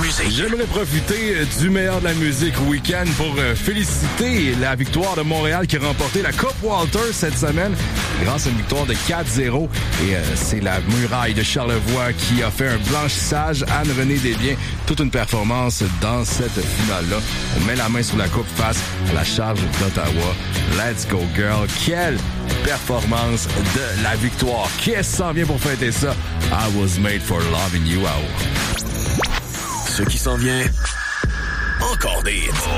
musique. J'aimerais profiter du meilleur de la musique week-end pour féliciter la victoire de Montréal qui a remporté la Coupe Walter cette semaine grâce à une victoire de 4-0. Et c'est la Muraille de Charlevoix qui a fait un blanchissage. Anne-Renée Desbiens, toute une performance dans cette finale-là. On met la main sur la coupe face à la Charge d'Ottawa. Let's go, girl. Quelle performance de la victoire. Qu'est-ce qui s'en vient pour fêter ça? I was made for loving you. Ce qui s'en vient, encore des hits.